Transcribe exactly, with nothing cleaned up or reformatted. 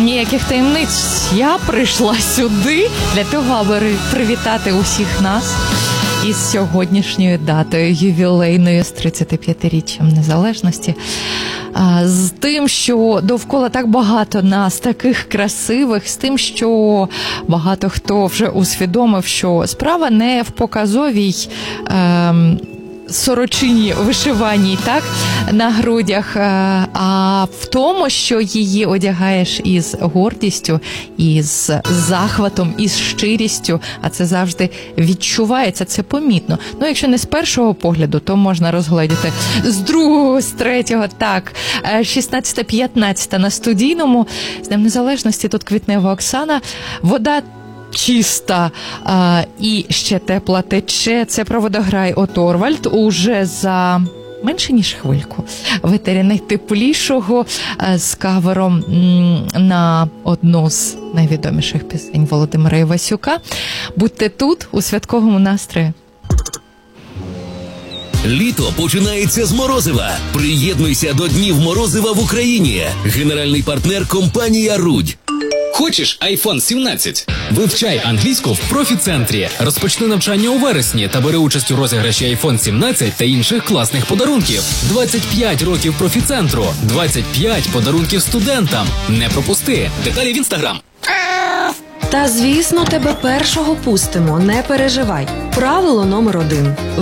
ніяких таємниць. Я прийшла сюди для того, аби привітати усіх нас із сьогоднішньою датою ювілейною, з тридцятип'ятиріччям незалежності. З тим, що довкола так багато нас, таких красивих, з тим, що багато хто вже усвідомив, що справа не в показовій ем, сорочині вишиваній, так, на грудях, а в тому, що її одягаєш із гордістю, із захватом, із щирістю, а це завжди відчувається, це помітно. Ну, якщо не з першого погляду, то можна розгледіти з другого, з третього, так. шістнадцята п'ятнадцята на Студійному, з Днем Незалежності, тут Квітнева Оксана. Вода чиста а, і ще тепла тече. Це про водограй Оторвальд уже за менше ніж хвильку. Ветері найтеплішого а, з кавером м, на одну з найвідоміших пісень Володимира Івасюка. Будьте тут у святковому настрої. Літо починається з Морозива. Приєднуйся до Днів Морозива в Україні. Генеральний партнер – компанія «Рудь». Хочеш айфон сімнадцять? Вивчай англійську в профі-центрі. Розпочни навчання у вересні та бери участь у розіграші айфон сімнадцять та інших класних подарунків. двадцять п'ять років профі-центру. двадцять п'ять подарунків студентам. Не пропусти. Деталі в інстаграм. Та, звісно, тебе першого пустимо, не переживай. Правило номер один.